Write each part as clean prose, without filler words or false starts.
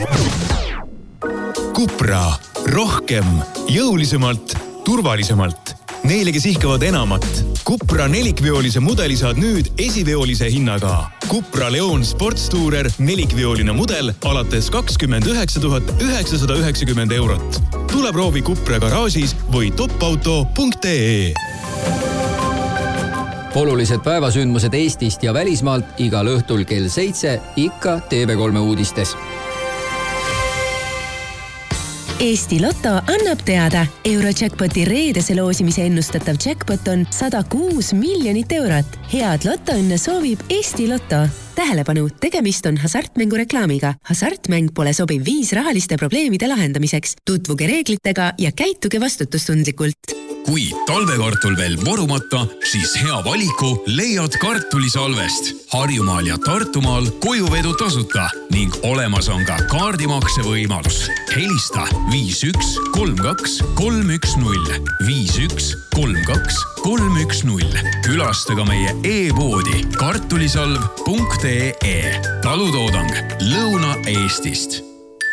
Cupra. Rohkem, jõulisemalt, turvalisemalt. Neile, kes ihkavad enamat. Cupra nelikveolise mudeli saad nüüd esiveolise hinnaga. Cupra Leon Sportstourer nelikveoline mudel alates 29 990 €. Tule proovi Cupra garaažis või topauto.ee. Olulised päevasündmused Eestist ja välismaalt igal õhtul kell 7 ikka TV3 uudistes. Eesti Lotto annab teada. Eurojackpoti reedese loosimise ennustatav jackpot on 106 miljonit €. Head lotoõnne soovib Eesti Lotto. Tähelepanu, tegemist on hasartmängureklaamiga. Hasartmäng pole sobiv viis rahaliste probleemide lahendamiseks. Tutvuge reeglitega ja käituge vastutustundlikult. Kui talvekartul veel vorumata, siis hea valiku leiad kartulisalvest. Harjumaal ja Tartumaal kojuvedu tasuta ning olemas on ka kaardimakse võimalus. Helista 51 32 310 51 32 310. Külastaga meie e-poodi kartulisalv.ee. Talutoodang Lõuna-Eestist.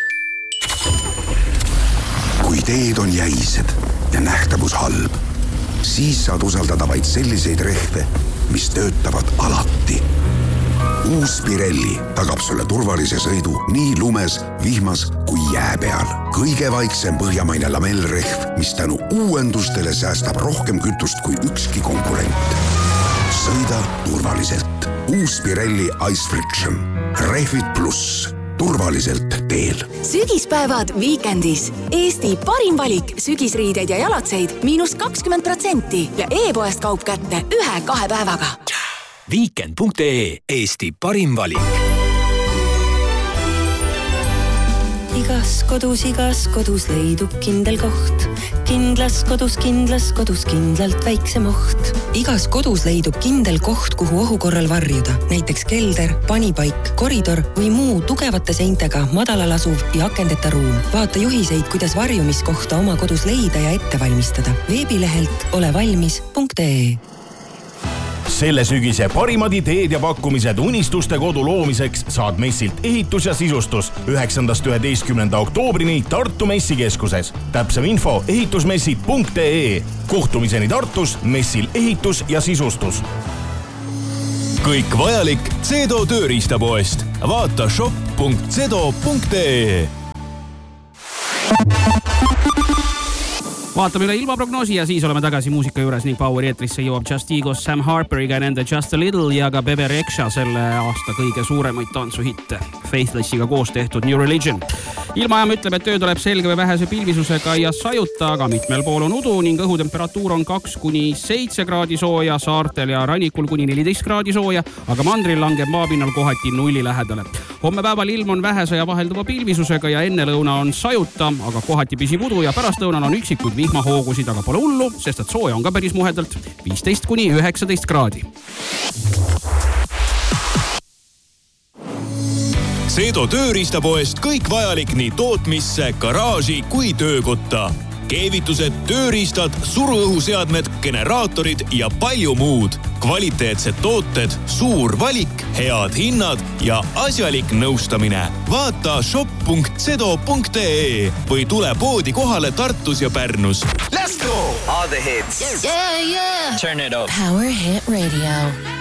Kui teed on jäised ja nähtavus halb, siis saad usaldada vaid selliseid rehve, mis töötavad alati. Uus Pirelli tagab sulle turvalise sõidu nii lumes, vihmas kui jää peal. Kõige vaiksem põhjamaine lamellrehv, mis tänu uuendustele säästab rohkem kütust kui ükski konkurent. Sõida turvaliselt. Uus Pirelli Ice Friction. Rehvid pluss. Turvaliselt teel. Sügispäevad Weekendis. Eesti parim valik sügisriideid ja jalatseid -20% ja e-poest kaup kätte 1-2 päevaga. Weekend.ee. Eesti parim valik. Igas kodus leidub kindel koht. Kindlas kodus kindlalt väiksem oht. Igas kodus leidub kindel koht, kuhu ohu korral varjuda. Näiteks kelder, panipaik, koridor või muu tugevate seintega madalal asuv ja akendeta ruum. Vaata juhiseid, kuidas varjumiskohta oma kodus leida ja ette valmistada. Veebilehelt olevalmis.ee. Selle sügise parimad ideed ja pakkumised unistuste kodu loomiseks saad messilt ehitus ja sisustus 9.–11. oktoobrini Tartu messikeskuses. Täpsem info ehitusmessid.ee. Kohtumiseni Tartus messil ehitus ja sisustus. Kõik vajalik Cedo tööriistapoest. Vaata shop.cedo.ee. Vaatame üle ilmaprognoosi ja siis oleme tagasi muusika juures ning Poweri eetrisse jõuab Just Egos Sam Harperiga nende Just a Little ja ka Bebe Rexha selle aasta kõige suuremaid tantsuhitte Faithlessiga koos tehtud New Religion. Ilmajaam ütleb, et öö tuleb selge või vähese pilvisusega ja sajuta, aga mitmel pool on udu ning õhutemperatuur on 2–7 kraadi sooja, saartel ja rannikul kuni 14 kraadi sooja, aga mandril langeb maapinnal kohati 0 lähedale. Homme päeval ilm on vähese ja vahelduva pilvisusega ja enne lõuna on sajuta, aga kohati pisib udu ja pärast lõunal on üksikuid vihmahoogusid, aga pole hullu, sest et sooja on ka päris muhedalt 15–19 kraadi. Cedo tööriistapoest kõik vajalik nii tootmisse, garaaži kui töökotta. Keevitused, tööriistad, suruõhuseadmed, generaatorid ja palju muud. Kvaliteetsed tooted, suur valik, head hinnad ja asjalik nõustamine. Vaata shop.cedo.ee või tule poodi kohale Tartus ja Pärnus. Let's go! All the hits. Yeah. Turn it up. Power Hit Radio.